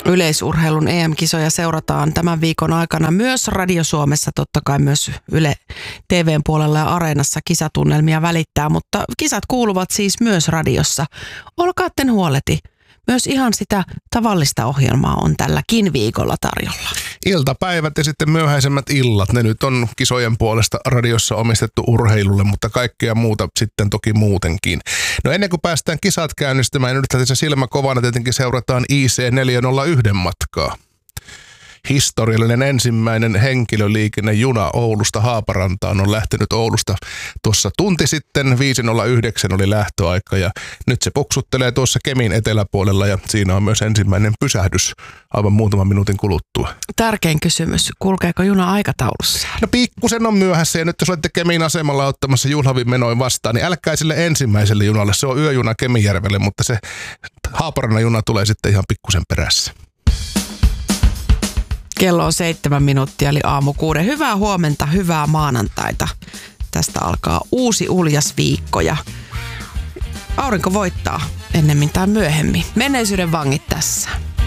Yleisurheilun EM-kisoja seurataan tämän viikon aikana myös Radio Suomessa, totta kai myös Yle TV:n puolella ja Areenassa kisatunnelmia välittää, mutta kisat kuuluvat siis myös radiossa. Olkaatten huoleti. Myös ihan sitä tavallista ohjelmaa on tälläkin viikolla tarjolla. Iltapäivät ja sitten myöhäisemmät illat, ne nyt on kisojen puolesta radiossa omistettu urheilulle, mutta kaikkea muuta sitten toki muutenkin. No ennen kuin päästään kisat käynnistämään, nyt tässä silmä kovana tietenkin seurataan IC401 matkaa. Historiallinen ensimmäinen henkilöliikennejuna Oulusta Haaparantaan on lähtenyt Oulusta tuossa tunti sitten. 5.09 oli lähtöaika ja nyt se puksuttelee tuossa Kemin eteläpuolella ja siinä on myös ensimmäinen pysähdys aivan muutaman minuutin kuluttua. Tärkein kysymys, kulkeeko juna aikataulussa? No pikkusen on myöhässä ja nyt jos olette Kemin asemalla ottamassa juhlavin menoin vastaan, niin älkää sille ensimmäiselle junalle. Se on yöjuna Kemijärvelle, mutta se Haaparannan juna tulee sitten ihan pikkusen perässä. Kello on 7 minuuttia, eli aamu 6. Hyvää huomenta, hyvää maanantaita. Tästä alkaa uusi uljas viikko ja aurinko voittaa ennemmin tai myöhemmin. Menneisyyden vangit tässä.